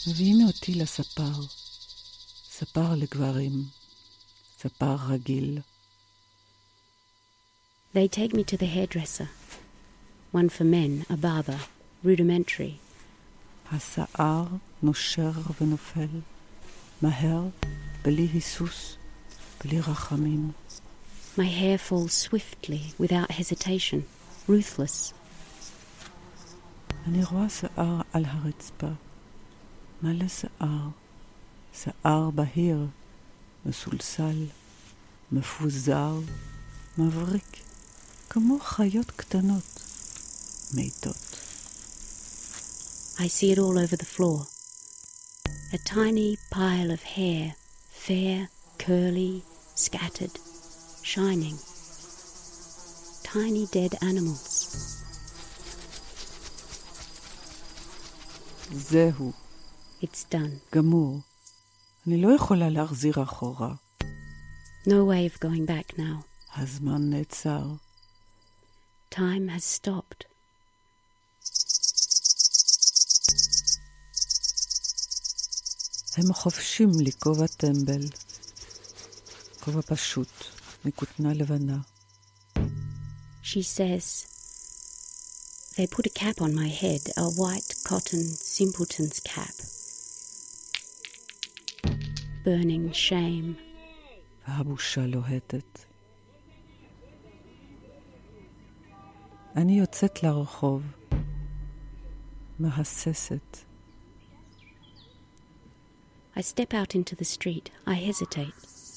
מביאים אותי לספר, ספר לגברים, ספר רגיל. They take me to the hairdresser. One for men, a barber, rudimentary. השיער נושר ונופל, מהר, בלי היסוס, בלי רחמים. My hair falls swiftly, without hesitation, ruthless. אני רואה שיער על הרצפה, מלא שיער, שיער בהיר, מסולסל, מפוזר, מבריק, כמו חיות קטנות, מתות. I see it all over the floor. A tiny pile of hair, fair, curly, scattered, shining. Tiny dead animals. זהו. It's done. גמור. אני לא יכולה להחזיר אחורה. No way of going back now. הזמן נעצר. Time has stopped. הם חופשים לי כובע טמבל. כובע פשוט, מכותנה לבנה. She says, they put a cap on my head, a white cotton simpleton's cap. Burning shame. והבושה לוהטת. אני יוצאת לרחוב, מהססת. I step out into the street. I hesitate.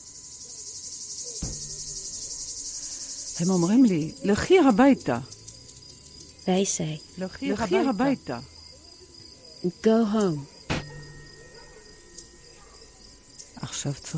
הם אומרים לי, לכי הביתה. They say, לכי הביתה. go home. עכשיו